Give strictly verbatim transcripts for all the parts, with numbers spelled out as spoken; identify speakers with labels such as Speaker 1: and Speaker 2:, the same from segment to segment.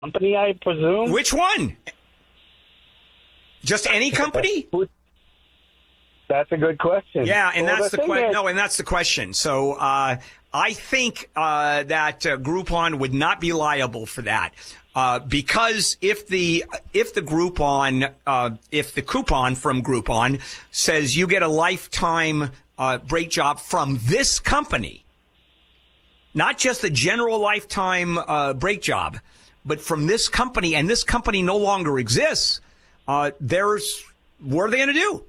Speaker 1: company, I presume.
Speaker 2: Which one? Just any company?
Speaker 1: That's a good question.
Speaker 2: Yeah, and
Speaker 1: well,
Speaker 2: that's
Speaker 1: the,
Speaker 2: the question.
Speaker 1: is-
Speaker 2: No, and that's the question. So uh, I think uh, that uh, Groupon would not be liable for that. Uh, because if the if the Groupon uh, if the coupon from Groupon says you get a lifetime uh, brake job from this company, not just a general lifetime uh, brake job, but from this company, and this company no longer exists, uh, there's what are they going to do?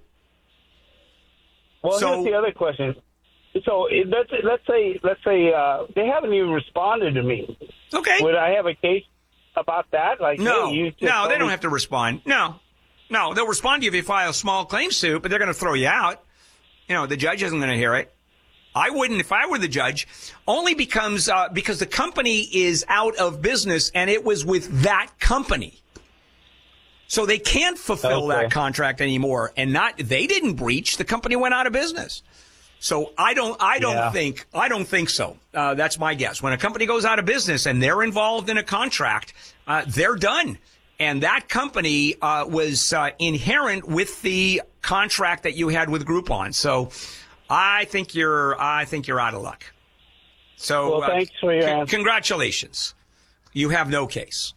Speaker 1: Well,
Speaker 2: So-
Speaker 1: here's the other question. So it- let's let's say let's say uh, they haven't even responded to me.
Speaker 2: Okay.
Speaker 1: Would I have a case about that? Like,
Speaker 2: No,
Speaker 1: hey, you just
Speaker 2: no,
Speaker 1: told
Speaker 2: they don't
Speaker 1: me-
Speaker 2: have to respond. No, no, they'll respond to you if you file a small claim suit, but they're going to throw you out. You know, the judge isn't going to hear it. I wouldn't if I were the judge, only becomes uh, because the company is out of business and it was with that company. So they can't fulfill
Speaker 1: Okay.
Speaker 2: that contract anymore, and not they didn't breach. The company went out of business. So I don't, I don't
Speaker 1: Yeah.
Speaker 2: think, I don't think so. Uh, that's my guess. When a company goes out of business and they're involved in a contract, uh, they're done. And that company uh, was uh, inherent with the contract that you had with Groupon. So I think you're, I think you're out of luck. So
Speaker 1: Well, thanks for your
Speaker 2: con-
Speaker 1: answer.
Speaker 2: congratulations. You have no case.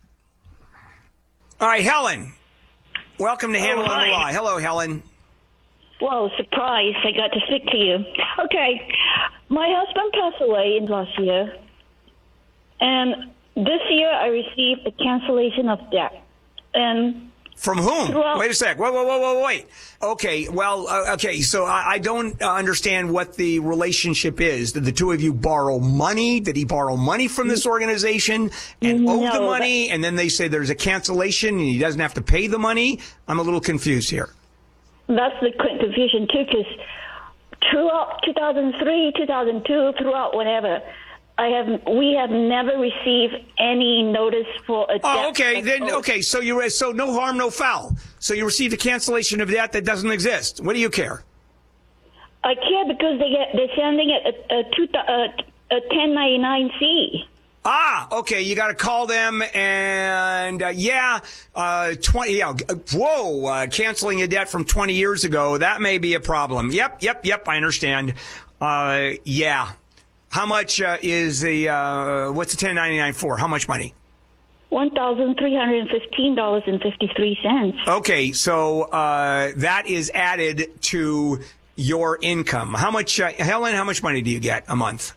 Speaker 2: All right, Helen. Welcome to Handle on the Law. Hello, Helen.
Speaker 3: Well, surprise, I got to speak to you. Okay, my husband passed away in last year, and this year I received a cancellation of debt. And
Speaker 2: From whom?
Speaker 3: Well-
Speaker 2: Wait a sec. Whoa, whoa, whoa, whoa, wait. Okay, well, uh, okay, so I, I don't uh, understand what the relationship is. Did the two of you borrow money? Did he borrow money from this organization and owe the
Speaker 3: No,
Speaker 2: money? And then they say there's a cancellation and he doesn't have to pay the money? I'm a little confused here.
Speaker 3: that's the quick confusion, too, because throughout two thousand three, two thousand two, throughout whatever, I have we have never received any notice for a debt.
Speaker 2: Oh, okay,
Speaker 3: that's
Speaker 2: then,
Speaker 3: owed.
Speaker 2: okay, so you so no harm, no foul. So you received a cancellation of debt that doesn't exist. What do you care?
Speaker 3: I care because they get they're sending it a, a, two, a, a ten ninety-nine C.
Speaker 2: Ah, okay. You got to call them, and uh, yeah, uh, twenty. Yeah, uh, whoa, uh, canceling a debt from twenty years ago. That may be a problem. Yep, yep, yep. I understand. Uh, yeah. How much uh, is the uh, what's the ten ninety-nine for? How much money?
Speaker 3: One thousand three hundred fifteen dollars and fifty three cents.
Speaker 2: Okay, so uh, that is added to your income. How much, uh, Helen? How much money do you get a month?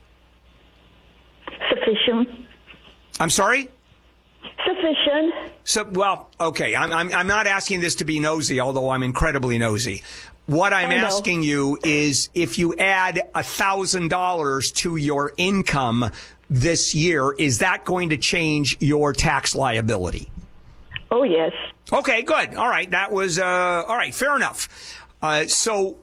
Speaker 3: Sufficient.
Speaker 2: I'm sorry.
Speaker 3: Sufficient.
Speaker 2: So, well, okay. I'm, I'm, I'm not asking this to be nosy, although I'm incredibly nosy. What I'm
Speaker 3: I know.
Speaker 2: asking you is if you add a thousand dollars to your income this year, is that going to change your tax liability?
Speaker 3: Oh, yes.
Speaker 2: Okay, good. All right. That was, uh, all right. Fair enough. Uh, so,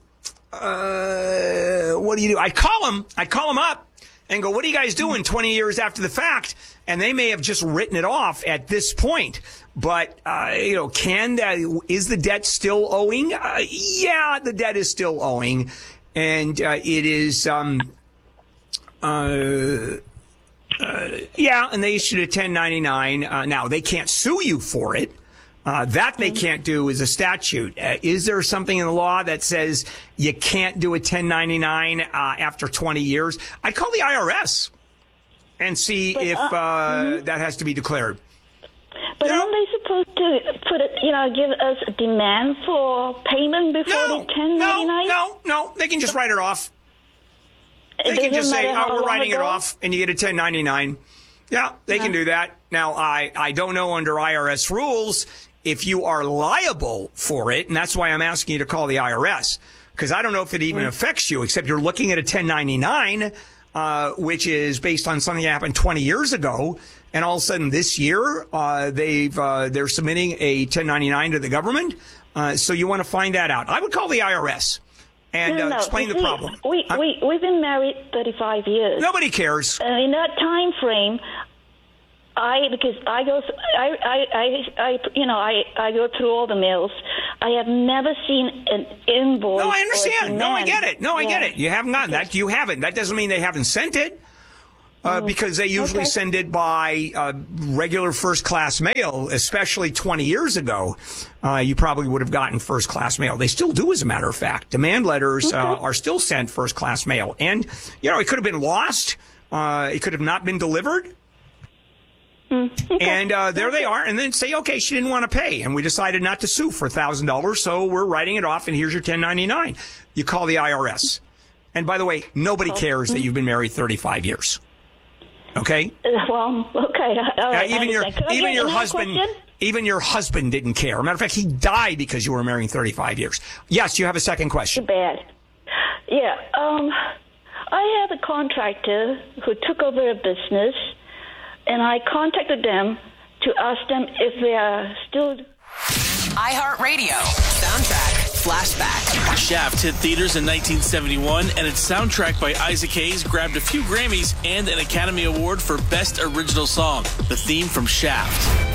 Speaker 2: uh, what do you do? I'd call them. I'd call them up and go, what are you guys doing twenty years after the fact? And they may have just written it off at this point. But, uh, you know, can that, is the debt still owing? Uh, yeah, the debt is still owing. And, uh, it is, um, uh, uh, yeah, and they issued a ten ninety-nine. Uh, now, they can't sue you for it. Uh, that they can't do is a statute. Uh, is there something in the law that says you can't do a ten ninety-nine uh, after twenty years? I'd call the I R S and see
Speaker 3: But,
Speaker 2: if
Speaker 3: uh,
Speaker 2: uh,
Speaker 3: mhm.
Speaker 2: that has to be declared.
Speaker 3: But
Speaker 2: No.
Speaker 3: aren't they supposed to put it, you know, give us a demand for payment before
Speaker 2: No,
Speaker 3: the ten ninety-nine?
Speaker 2: no, no, no. They can just write it off. They
Speaker 3: It
Speaker 2: can just
Speaker 3: doesn't
Speaker 2: say,
Speaker 3: matter how
Speaker 2: oh, we're
Speaker 3: long
Speaker 2: writing it
Speaker 3: ago?
Speaker 2: off, and you get a ten ninety-nine. Yeah, they can do that. Now, I, I don't know under I R S rules if you are liable for it, and that's why I'm asking you to call the I R S, because I don't know if it even affects you, except you're looking at a ten ninety-nine, uh, which is based on something that happened twenty years ago, and all of a sudden this year uh, they've uh, they're submitting a ten ninety-nine to the government. Uh, so you want to find that out. I would call the I R S and
Speaker 3: No,
Speaker 2: uh,
Speaker 3: no,
Speaker 2: explain
Speaker 3: you
Speaker 2: the
Speaker 3: see,
Speaker 2: problem.
Speaker 3: We,
Speaker 2: Uh,
Speaker 3: we, we've been married thirty-five years.
Speaker 2: Nobody cares.
Speaker 3: Uh, in that time frame, I because I go, I, I, I, I, you know, I, I go through all the mails. I have never seen an invoice.
Speaker 2: No, I
Speaker 3: or a
Speaker 2: understand. No, I
Speaker 3: demand.
Speaker 2: get it. No, I get
Speaker 3: Yeah.
Speaker 2: it. You haven't gotten that. You haven't. That doesn't mean they haven't sent it. Uh, because they usually
Speaker 3: Okay.
Speaker 2: send it by uh, regular first-class mail, especially twenty years ago. Uh, you probably would have gotten first-class mail. They still do, as a matter of fact. Demand letters uh, are still sent first-class mail. And, you know, it could have been lost. Uh, it could have not been delivered.
Speaker 3: Mm.
Speaker 2: And uh, there they are. And then say, okay, she didn't want to pay. And we decided not to sue for one thousand dollars, so we're writing it off, and here's your ten ninety-nine. You call the I R S. And by the way, nobody cares that you've been married thirty-five years. Okay?
Speaker 3: Well, okay. All right,
Speaker 2: Uh, even
Speaker 3: I
Speaker 2: your
Speaker 3: understand. Could I
Speaker 2: even
Speaker 3: get
Speaker 2: your
Speaker 3: another
Speaker 2: husband
Speaker 3: question?
Speaker 2: even your husband didn't care. Matter of fact, he died because you were married thirty-five years. Yes, you have a second question.
Speaker 3: Bad. Yeah. Um, I have a contractor who took over a business, and I contacted them to ask them if they are still.
Speaker 4: iHeartRadio. Soundtrack. Flashback.
Speaker 5: Shaft hit theaters in nineteen seventy-one, and its soundtrack by Isaac Hayes grabbed a few Grammys and an Academy Award for Best Original Song, the theme from Shaft.